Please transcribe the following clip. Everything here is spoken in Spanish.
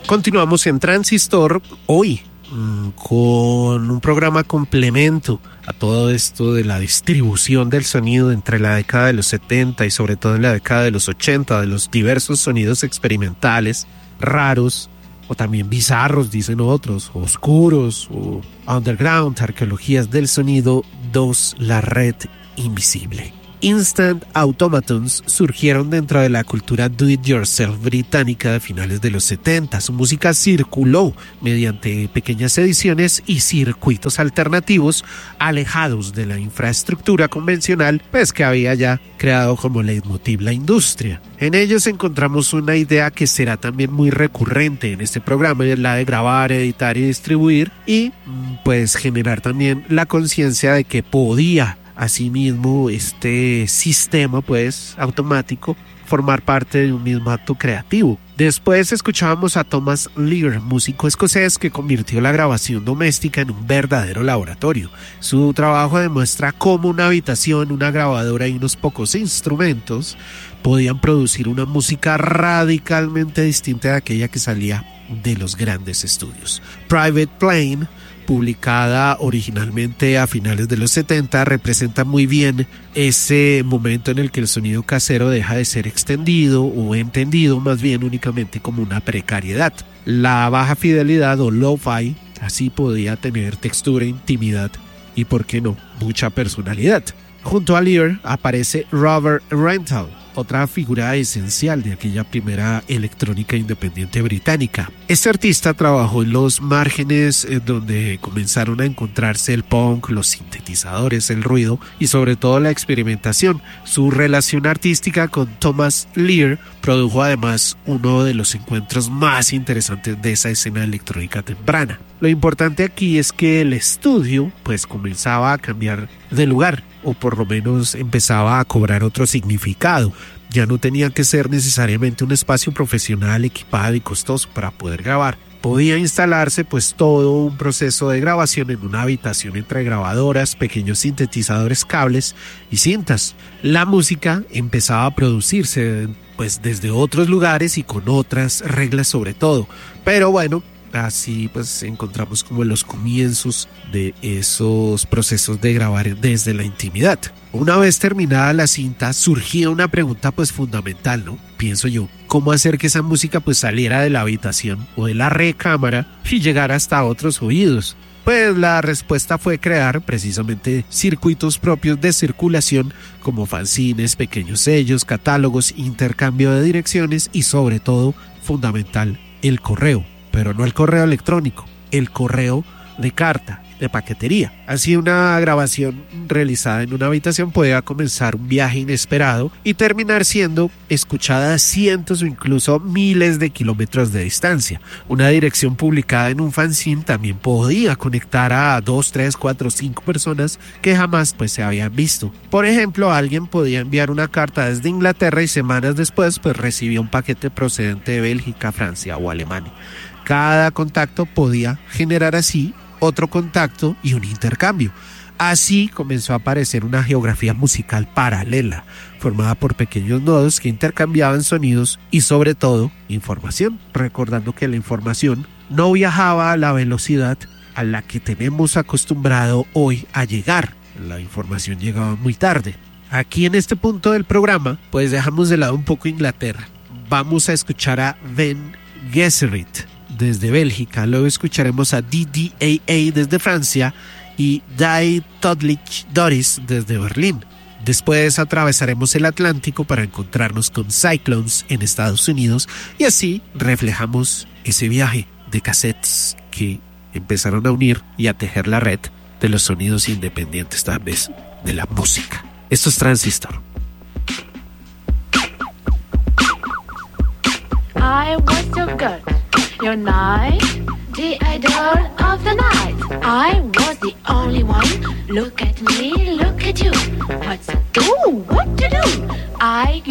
Continuamos en Transistor hoy con un programa complemento a todo esto de la distribución del sonido entre la década de los 70 y sobre todo en la década de los 80, de los diversos sonidos experimentales, raros o también bizarros, dicen otros, oscuros o underground, arqueologías del sonido 2, la red invisible. Instant Automatons surgieron dentro de la cultura do-it-yourself británica de finales de los 70. Su música circuló mediante pequeñas ediciones y circuitos alternativos alejados de la infraestructura convencional, pues que había ya creado como leitmotiv la industria. En ellos encontramos una idea que será también muy recurrente en este programa, y es la de grabar, editar y distribuir y pues generar también la conciencia de que podía asimismo este sistema pues automático formar parte de un mismo acto creativo. Después escuchábamos a Thomas Lear, músico escocés que convirtió la grabación doméstica en un verdadero laboratorio. Su trabajo demuestra cómo una habitación, una grabadora y unos pocos instrumentos podían producir una música radicalmente distinta de aquella que salía de los grandes estudios. Private Plane, publicada originalmente a finales de los 70, representa muy bien ese momento en el que el sonido casero deja de ser extendido o entendido más bien únicamente como una precariedad. La baja fidelidad o lo-fi así podía tener textura, intimidad y, por qué no, mucha personalidad. Junto a Lear aparece Robert Rental, otra figura esencial de aquella primera electrónica independiente británica. Este artista trabajó en los márgenes donde comenzaron a encontrarse el punk, los sintetizadores, el ruido y sobre todo la experimentación. Su relación artística con Thomas Lear produjo además uno de los encuentros más interesantes de esa escena electrónica temprana. Lo importante aquí es que el estudio pues comenzaba a cambiar de lugar, o por lo menos empezaba a cobrar otro significado. Ya no tenía que ser necesariamente un espacio profesional equipado y costoso para poder grabar. Podía instalarse pues todo un proceso de grabación en una habitación entre grabadoras, pequeños sintetizadores, cables y cintas. La música empezaba a producirse pues desde otros lugares y con otras reglas sobre todo. Pero bueno, así pues encontramos como los comienzos de esos procesos de grabar desde la intimidad. Una vez terminada la cinta surgía una pregunta pues fundamental, ¿no? Pienso yo, ¿cómo hacer que esa música pues saliera de la habitación o de la recámara y llegara hasta otros oídos? Pues la respuesta fue crear precisamente circuitos propios de circulación como fanzines, pequeños sellos, catálogos, intercambio de direcciones y sobre todo, fundamental, el correo. Pero no el correo electrónico, el correo de carta, de paquetería. Así una grabación realizada en una habitación podía comenzar un viaje inesperado y terminar siendo escuchada a cientos o incluso miles de kilómetros de distancia. Una dirección publicada en un fanzine también podía conectar a 2, 3, 4, 5 personas que jamás pues se habían visto. Por ejemplo, alguien podía enviar una carta desde Inglaterra y semanas después pues recibía un paquete procedente de Bélgica, Francia o Alemania. Cada contacto podía generar así otro contacto y un intercambio. Así comenzó a aparecer una geografía musical paralela, formada por pequeños nodos que intercambiaban sonidos y sobre todo información, recordando que la información no viajaba a la velocidad a la que tenemos acostumbrado hoy a llegar. La información llegaba muy tarde. Aquí en este punto del programa, pues dejamos de lado un poco Inglaterra. Vamos a escuchar a Ben Gesserit desde Bélgica, luego escucharemos a DDAA desde Francia y Die Todlich Doris desde Berlín. Después atravesaremos el Atlántico para encontrarnos con Cyclones en Estados Unidos y así reflejamos ese viaje de cassettes que empezaron a unir y a tejer la red de los sonidos independientes, tal vez de la música. Esto es Transistor. I was so good. Your night, the idol of the night. I was the only one. Look at me, look at you. What to do? What to do? I